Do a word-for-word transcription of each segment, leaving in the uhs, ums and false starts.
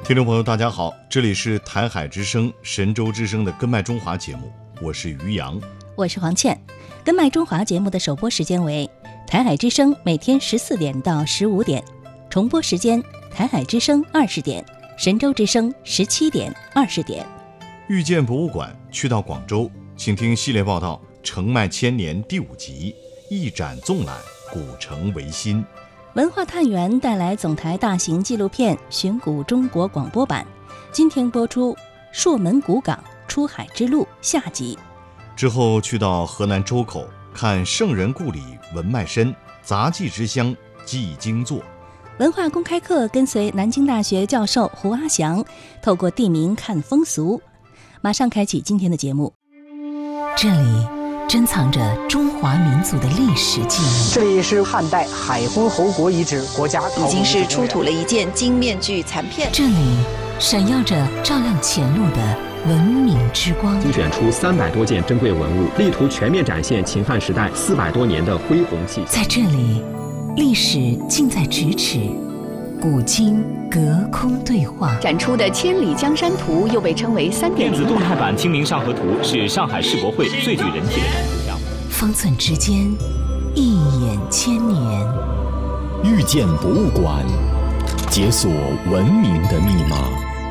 听众朋友大家好，这里是台海之声神州之声的根脉中华节目，我是于洋， 我是黄倩。根脉中华节目的首播时间为台海之声每天十四点到十五点，重播时间台海之声二十点，神州之声十七点、二十点。 遇见博物馆去到广州，请听系列报道《承迈千年》第五集，一展纵览古城维新。 文化探源带来总台大型纪录片《寻古中国》广播版，今天播出《朔门古港出海之路》下集。 之后去到河南周口，看圣人故里文脉深，杂技之乡记经座。 文化公开课跟随南京大学教授胡阿祥，透过地名看风俗。马上开启今天的节目。 这里珍藏着中华民族的历史记忆。 这里是汉代海昏侯国遗址国家考古已经是出土了一件金面具残片。 这里闪耀着照亮前路的文明之光， 精选出三百多件珍贵文物，力图全面展现秦汉时代四百多年的恢宏气象。 在这里，历史近在咫尺，古今隔空对话。 展出的《千里江山图》又被称为三点零电子动态版《清明上河图》是上海世博会最具人气的展图项目。 方寸之间，一眼千年。 遇见博物馆，解锁文明的密码。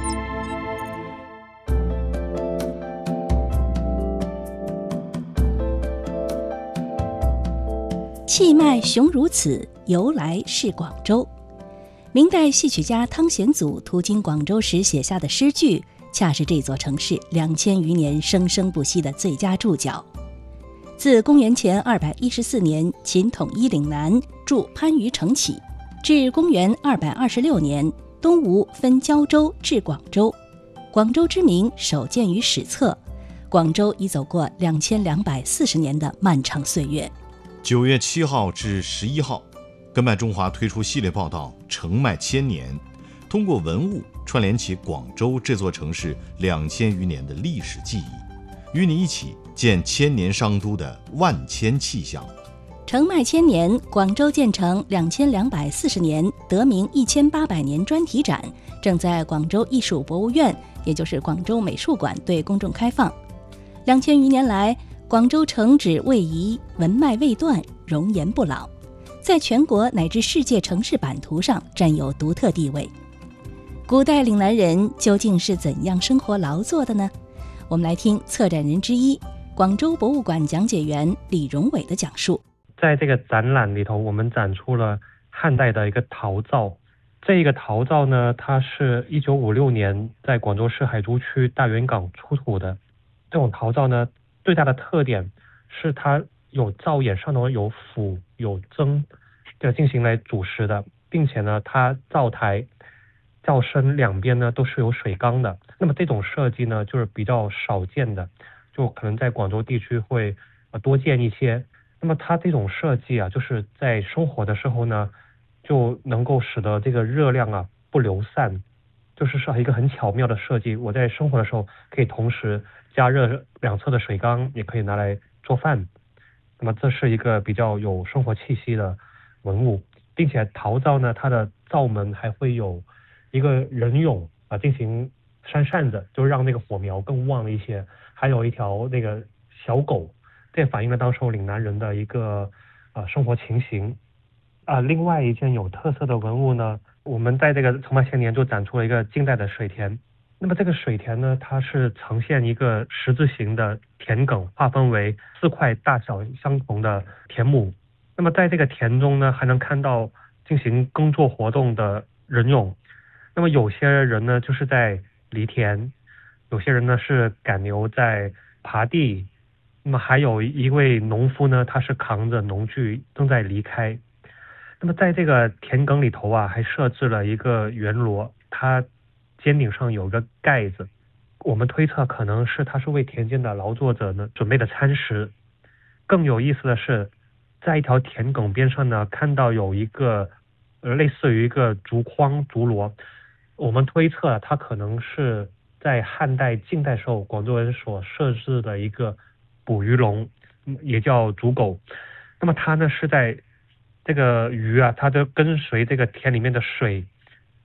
气脉雄如此，由来是广州。明代戏曲家汤显祖途经广州时写下的诗句，恰是这座城市两千余年生生不息的最佳注脚。自公元前二百一十四年秦统一岭南筑番禺城起，至公元二百二十六年东吴分胶州至广州，广州之名首见于史册。广州已走过两千两百四十年的漫长岁月。 九月七号至十一号，根脉中华推出系列报道《承迈千年》，通过文物串联起广州这座城市两千余年的历史记忆，与你一起见千年商都的万千气象。 承迈千年，广州建成两千两百四十年，得名一千八百年专题展正在广州艺术博物院，也就是广州美术馆对公众开放。两千余年来，广州城址未移，文脉未断，容颜不老，在全国乃至世界城市版图上占有独特地位。古代岭南人究竟是怎样生活劳作的呢？我们来听策展人之一、广州博物馆讲解员李荣伟的讲述。 在这个展览里头，我们展出了汉代的一个陶灶。这个陶灶呢，它是一九五六年在广州市海珠区大源港出土的。这种陶灶呢，最大的特点是它有灶眼上头有釜有蒸这个进行来煮食的，并且呢，它灶台灶身两边呢都是有水缸的。那么这种设计呢，就是比较少见的，就可能在广州地区会呃多见一些。那么它这种设计啊，就是在生火的时候呢，就能够使得这个热量啊不流散，就是是一个很巧妙的设计。我在生火的时候可以同时加热两侧的水缸，也可以拿来做饭。那么这是一个比较有生活气息的文物，并且陶灶呢，它的灶门还会有一个人俑啊，进行扇扇子，就让那个火苗更旺一些。还有一条那个小狗，这反映了当时岭南人的一个呃生活情形。啊、呃，另外一件有特色的文物呢，我们在这个承迈千年就展出了一个近代的水田。那么这个水田呢，它是呈现一个十字形的田埂，划分为四块大小相同的田亩。那么在这个田中呢，还能看到进行耕作活动的人俑。那么有些人呢就是在犁田，有些人呢是赶牛在耙地，那么还有一位农夫呢，他是扛着农具正在离开。那么在这个田埂里头啊，还设置了一个圆螺，它尖顶上有个盖子，我们推测可能是它是为田间的劳作者呢准备的餐食。更有意思的是，在一条田埂边上呢，看到有一个呃类似于一个竹筐竹箩，我们推测它可能是在汉代近代时候广州人所设置的一个捕鱼笼，也叫竹狗。那么它呢是在这个鱼啊，它就跟随这个田里面的水，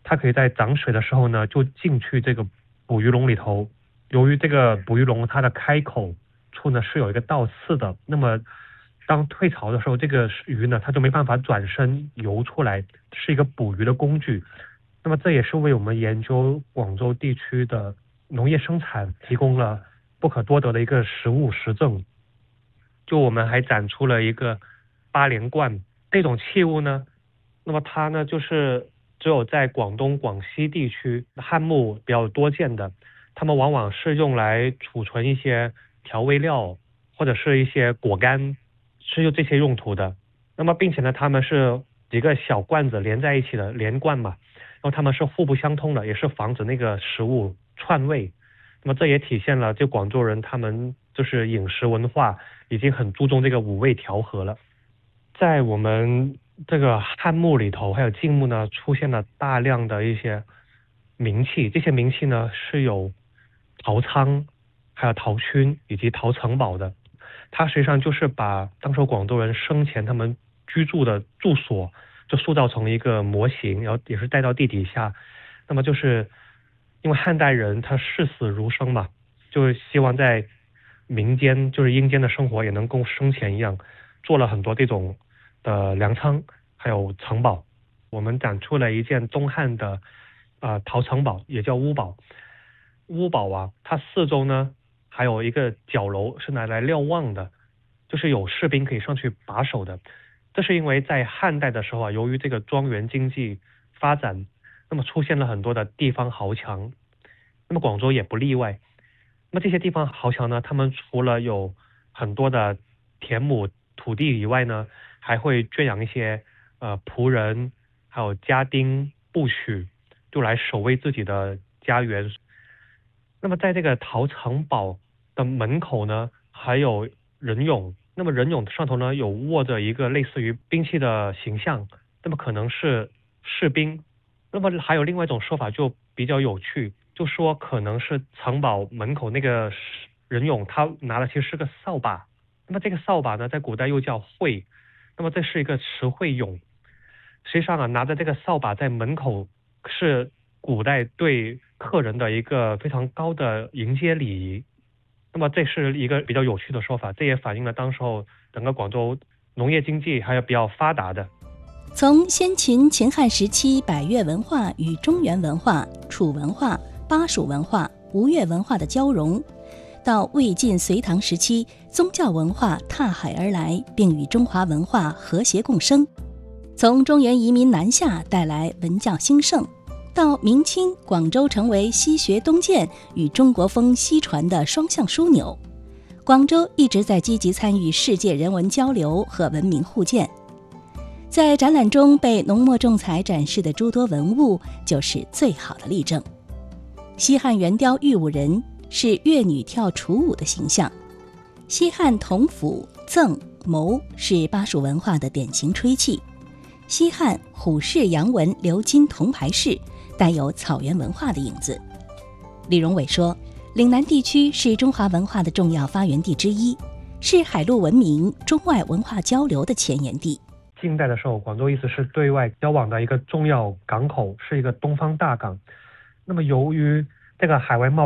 它可以在涨水的时候呢就进去这个捕鱼笼里头。由于这个捕鱼笼它的开口处呢是有一个倒刺的，那么当退潮的时候，这个鱼呢它就没办法转身游出来，是一个捕鱼的工具。那么这也是为我们研究广州地区的农业生产提供了不可多得的一个实物实证。就我们还展出了一个八连冠这种器物呢，那么它呢就是只有在广东广西地区汉墓比较多见的，它们往往是用来储存一些调味料或者是一些果干，是有这些用途的。那么并且呢它们是几个小罐子连在一起的连罐嘛，然后它们是互不相通的，也是防止那个食物串味。那么这也体现了就广州人他们就是饮食文化已经很注重这个五味调和了。在我们这个汉墓里头还有晋墓呢出现了大量的一些名器，这些名器呢是有陶仓还有陶圈以及陶城堡的。它实际上就是把当时广州人生前他们居住的住所就塑造成一个模型，然后也是带到地底下。那么就是因为汉代人他视死如生嘛，就希望在民间就是阴间的生活也能跟生前一样，做了很多这种的粮仓还有城堡。我们展出了一件东汉的呃陶城堡，也叫屋堡。屋堡啊，它四周呢还有一个角楼是拿来瞭望的，就是有士兵可以上去把守的。这是因为在汉代的时候啊，由于这个庄园经济发展，那么出现了很多的地方豪强，那么广州也不例外。那么这些地方豪强呢，他们除了有很多的田亩土地以外呢，还会圈养一些呃仆人还有家丁部许，就来守卫自己的家园。那么在这个陶城堡的门口呢还有人俑，那么人俑上头呢有握着一个类似于兵器的形象，那么可能是士兵。那么还有另外一种说法就比较有趣，就说可能是城堡门口那个人俑他拿的其实是个扫把，那么这个扫把呢在古代又叫会，那么这是一个持会俑。实际上啊，拿着这个扫把在门口是古代对客人的一个非常高的迎接礼仪。那么这是一个比较有趣的说法，这也反映了当时候整个广州农业经济还有比较发达的。 从先秦秦汉时期百越文化与中原文化、楚文化、巴蜀文化、吴越文化的交融，到魏晋隋唐时期宗教文化踏海而来，并与中华文化和谐共生，从中原移民南下带来文教兴盛，到明清广州成为西学东渐与中国风西传的双向枢纽，广州一直在积极参与世界人文交流和文明互鉴。在展览中被浓墨重彩展示的诸多文物就是最好的例证。西汉圆雕玉舞人是越女跳楚舞的形象，西汉铜斧、赠、谋是巴蜀文化的典型吹器，西汉虎式阳纹鎏金铜牌饰带有草原文化的影子。李荣伟说，岭南地区是中华文化的重要发源地之一，是海陆文明、中外文化交流的前沿地。 近代的时候，广州一直是对外交往的一个重要港口，是一个东方大港。那么由于这个海外贸易